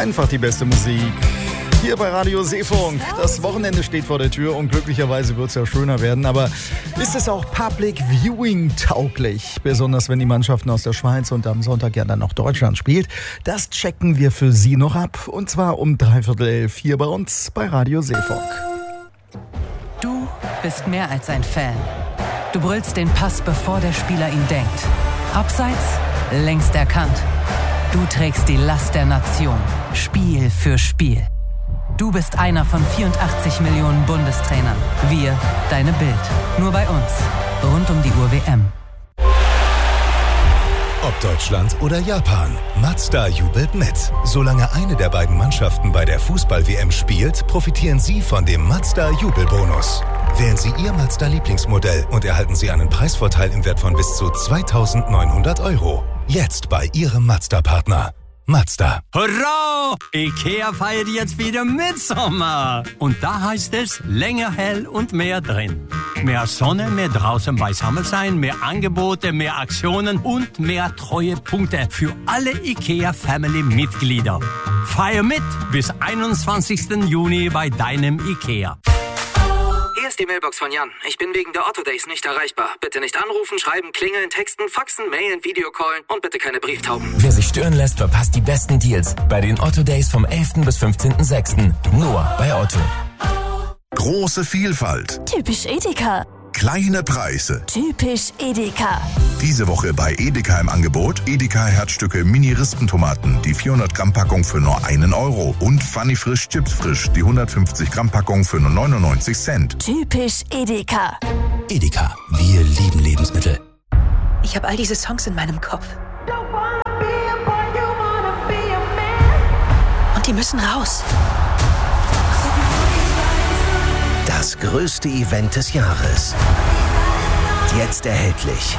Einfach die beste Musik. Hier bei Radio Seefunk. Das Wochenende steht vor der Tür und glücklicherweise wird es ja schöner werden. Aber ist es auch Public Viewing tauglich? Besonders wenn die Mannschaften aus der Schweiz und am Sonntag ja dann noch Deutschland spielt. Das checken wir für Sie noch ab. Und zwar um 11:45 hier bei uns bei Radio Seefunk. Du bist mehr als ein Fan. Du brüllst den Pass, bevor der Spieler ihn denkt. Abseits, längst erkannt. Du trägst die Last der Nation, Spiel für Spiel. Du bist einer von 84 Millionen Bundestrainern. Wir, deine Bild. Nur bei uns. Rund um die Uhr WM. Ob Deutschland oder Japan, Mazda jubelt mit. Solange eine der beiden Mannschaften bei der Fußball-WM spielt, profitieren Sie von dem Mazda-Jubelbonus. Wählen Sie Ihr Mazda-Lieblingsmodell und erhalten Sie einen Preisvorteil im Wert von bis zu 2.900 €. Jetzt bei Ihrem Mazda-Partner. Mazda. Hurra! IKEA feiert jetzt wieder Mitsommer. Und da heißt es länger hell und mehr drin. Mehr Sonne, mehr draußen beisammen sein, mehr Angebote, mehr Aktionen und mehr Treuepunkte für alle IKEA-Family-Mitglieder. Feier mit bis 21. Juni bei deinem IKEA. Hier ist die Mailbox von Jan. Ich bin wegen der Otto Days nicht erreichbar. Bitte nicht anrufen, schreiben, klingeln, texten, faxen, mailen, Videocallen und bitte keine Brieftauben. Wer sich stören lässt, verpasst die besten Deals bei den Otto Days vom 11. bis 15.06. Nur bei Otto. Große Vielfalt. Typisch Edeka. Kleine Preise. Typisch Edeka. Diese Woche bei Edeka im Angebot Edeka Herzstücke Mini-Rispentomaten, die 400 Gramm Packung für nur 1 € und Funny Frisch Chips Frisch, die 150 Gramm Packung für nur 99 Cent. Typisch Edeka. Edeka, wir lieben Lebensmittel. Ich habe all diese Songs in meinem Kopf. Und die müssen raus. Das größte Event des Jahres. Jetzt erhältlich.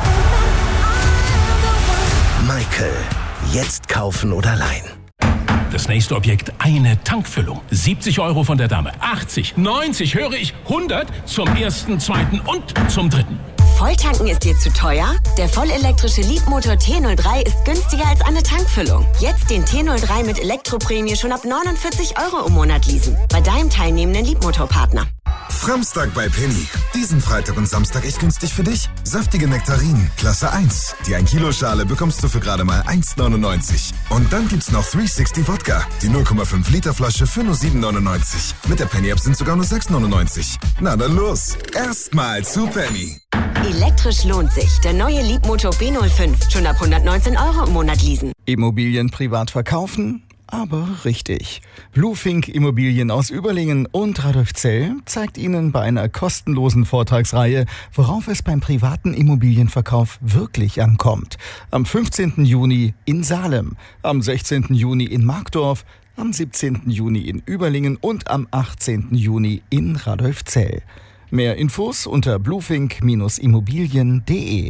Michael. Jetzt kaufen oder leihen. Das nächste Objekt, eine Tankfüllung. 70 € von der Dame. 80, 90, höre ich, 100 zum ersten, zweiten und zum dritten. Volltanken ist dir zu teuer? Der vollelektrische Leapmotor T03 ist günstiger als eine Tankfüllung. Jetzt den T03 mit Elektroprämie schon ab 49 € im Monat leasen. Bei deinem teilnehmenden Leapmotor-Partner. Framstag bei Penny. Diesen Freitag und Samstag echt günstig für dich. Saftige Nektarinen, Klasse 1. Die 1 Kilo Schale bekommst du für gerade mal 1,99. Und dann gibt's noch 360 Wodka. Die 0,5 Liter Flasche für nur 7,99. Mit der Penny-App sind sogar nur 6,99. Na dann los. Erstmal zu Penny. Elektrisch lohnt sich. Der neue Leapmotor B05. Schon ab 119 € im Monat leasen. Immobilien privat verkaufen? Aber richtig. Bluefink Immobilien aus Überlingen und Radolfzell zeigt Ihnen bei einer kostenlosen Vortragsreihe, worauf es beim privaten Immobilienverkauf wirklich ankommt. Am 15. Juni in Salem, am 16. Juni in Markdorf, am 17. Juni in Überlingen und am 18. Juni in Radolfzell. Mehr Infos unter bluefink-immobilien.de.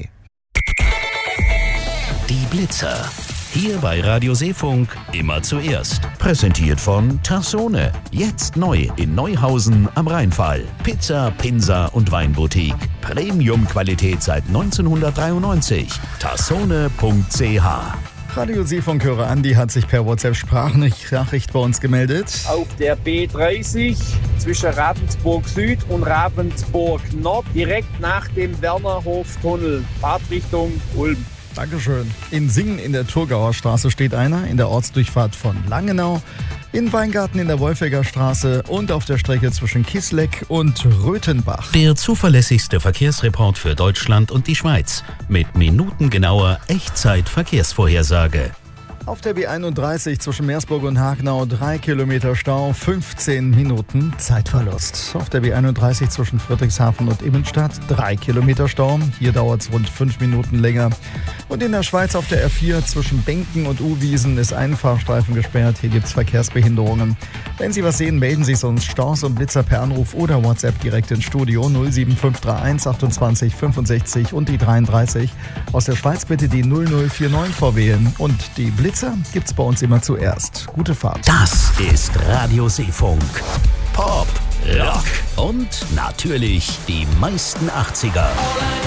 Die Blitzer. Hier bei Radio Seefunk immer zuerst. Präsentiert von Tassone. Jetzt neu in Neuhausen am Rheinfall. Pizza, Pinsa und Weinboutique. Premium-Qualität seit 1993. Tassone.ch. Radio Seefunk-Hörer Andi hat sich per WhatsApp-Sprachnachricht bei uns gemeldet. Auf der B30 zwischen Ravensburg Süd und Ravensburg Nord, direkt nach dem Wernerhof-Tunnel, Fahrtrichtung Ulm. Dankeschön. In Singen in der Thurgauer Straße steht einer, in der Ortsdurchfahrt von Langenau, in Weingarten in der Wolfegger Straße und auf der Strecke zwischen Kisleck und Röthenbach. Der zuverlässigste Verkehrsreport für Deutschland und die Schweiz mit minutengenauer Echtzeit-Verkehrsvorhersage. Auf der B31 zwischen Meersburg und Hagenau 3 Kilometer Stau, 15 Minuten Zeitverlust. Auf der B31 zwischen Friedrichshafen und Immenstadt 3 Kilometer Stau. Hier dauert es rund 5 Minuten länger. Und in der Schweiz auf der R4 zwischen Benken und Uwiesen ist ein Fahrstreifen gesperrt. Hier gibt es Verkehrsbehinderungen. Wenn Sie was sehen, melden Sie sonst Staus und Blitzer per Anruf oder WhatsApp direkt ins Studio 07531 28 65 und die 33. Aus der Schweiz bitte die 0049 vorwählen. Und die Blitzer gibt's bei uns immer zuerst. Gute Fahrt. Das ist Radio Seefunk. Pop, Rock und natürlich die meisten 80er.